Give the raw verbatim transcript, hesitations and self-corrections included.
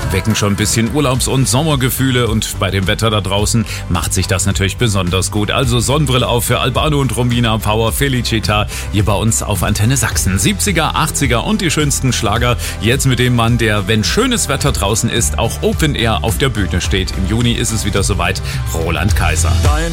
wecken schon ein bisschen Urlaubs- und Sommergefühle und bei dem Wetter da draußen macht sich das natürlich besonders gut. Also Sonnenbrille auf für Albano und Romina Power Felicita hier bei uns auf Antenne Sachsen. siebziger, achtziger und die schönsten Schlager. Jetzt mit dem Mann, der, wenn schönes Wetter draußen ist, auch Open Air auf der Bühne steht. Im Juni ist es wieder soweit. Roland Kaiser.